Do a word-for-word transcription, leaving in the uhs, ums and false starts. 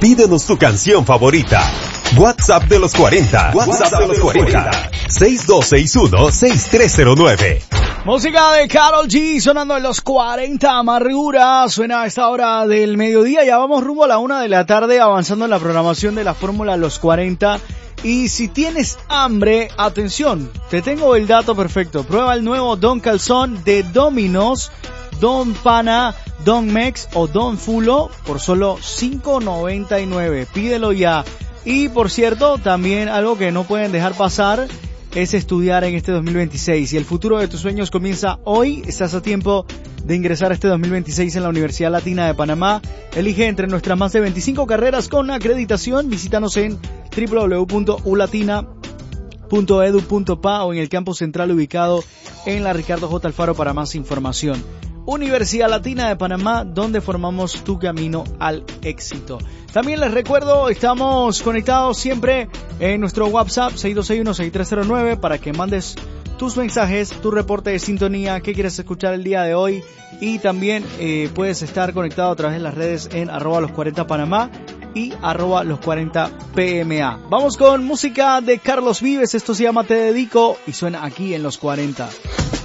pídenos tu canción favorita. WhatsApp de los cuarenta. WhatsApp de los cuarenta. seis dos seis uno, seis tres cero nueve. Música de Karol G sonando en los cuarenta. Amargura suena a esta hora del mediodía. Ya vamos rumbo a la una de la tarde, avanzando en la programación de la Fórmula Los cuarenta. Y si tienes hambre, atención, te tengo el dato perfecto. Prueba el nuevo Don Calzón de Domino's, Don Pana, Don Mex o Don Fulo por solo cinco noventa y nueve. Pídelo ya. Y por cierto, también algo que no pueden dejar pasar es estudiar en este dos mil veintiséis. Y el futuro de tus sueños comienza hoy. Estás a tiempo de ingresar este dos mil veintiséis en la Universidad Latina de Panamá. Elige entre nuestras más de veinticinco carreras con acreditación. Visítanos en doble u doble u doble u punto u latina punto edu punto pa o en el campus central ubicado en la Ricardo J. Alfaro para más información. Universidad Latina de Panamá, donde formamos tu camino al éxito. También les recuerdo, estamos conectados siempre en nuestro WhatsApp seis dos seis uno, seis tres cero nueve para que mandes tus mensajes, tu reporte de sintonía, qué quieres escuchar el día de hoy, y también eh, puedes estar conectado a través de las redes en arroba los cuarenta Panamá y arroba los cuarenta P M A. Vamos con música de Carlos Vives, esto se llama Te Dedico y suena aquí en los cuarenta.